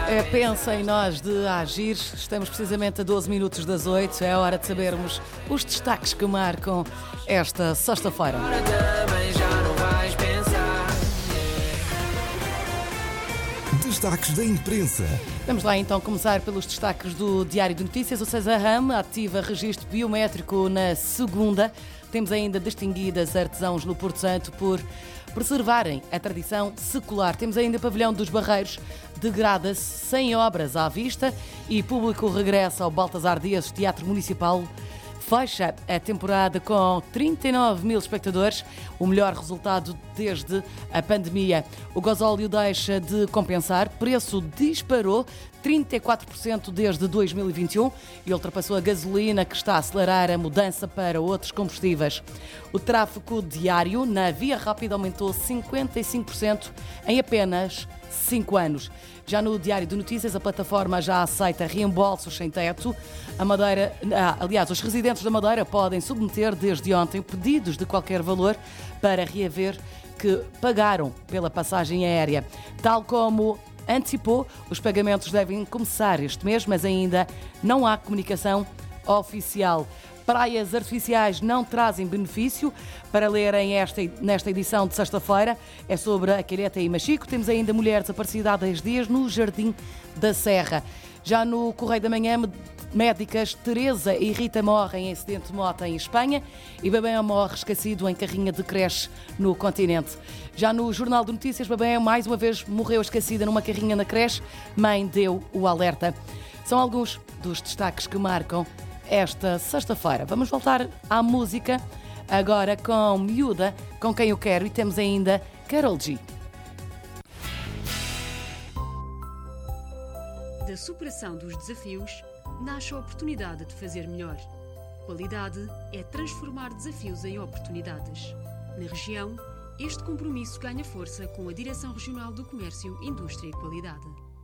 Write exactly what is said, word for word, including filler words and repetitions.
É, pensa em nós de agir. Estamos precisamente a doze minutos das oito. É hora de sabermos os destaques que marcam esta sexta-feira. Destaques da imprensa. Vamos lá então começar pelos destaques do Diário de Notícias. O César Ram ativa registro biométrico na segunda. Temos ainda distinguidas artesãos no Porto Santo por preservarem a tradição secular. Temos ainda Pavilhão dos Barreiros, degrada-se sem obras à vista e público regressa ao Baltasar Dias Teatro Municipal. Fecha a temporada com trinta e nove mil espectadores, o melhor resultado desde a pandemia. O gasóleo deixa de compensar, preço disparou trinta e quatro por cento desde dois mil e vinte e um e ultrapassou a gasolina, que está a acelerar a mudança para outros combustíveis. O tráfego diário na Via Rápida aumentou cinquenta e cinco por cento em apenas cinco anos. Já no Diário de Notícias, a plataforma já aceita reembolsos sem teto. A Madeira, ah, aliás, os residentes da Madeira podem submeter desde ontem pedidos de qualquer valor para reaver que pagaram pela passagem aérea. Tal como antecipou, os pagamentos devem começar este mês, mas ainda não há comunicação oficial. Praias artificiais não trazem benefício. Para lerem esta, nesta edição de sexta-feira, é sobre a Calheta e Machico. Temos ainda mulheres desaparecidas há dez dias no Jardim da Serra. Já no Correio da Manhã, médicas Teresa e Rita morrem em acidente de moto em Espanha e Babém morre esquecido em carrinha de creche no continente. Já no Jornal de Notícias, Babém mais uma vez morreu esquecida numa carrinha na creche. Mãe deu o alerta. São alguns dos destaques que marcam esta sexta-feira. Vamos voltar à música, agora com Miúda, com Quem Eu Quero, e temos ainda Karol G. Da superação dos desafios, nasce a oportunidade de fazer melhor. Qualidade é transformar desafios em oportunidades. Na região, este compromisso ganha força com a Direção Regional do Comércio, Indústria e Qualidade.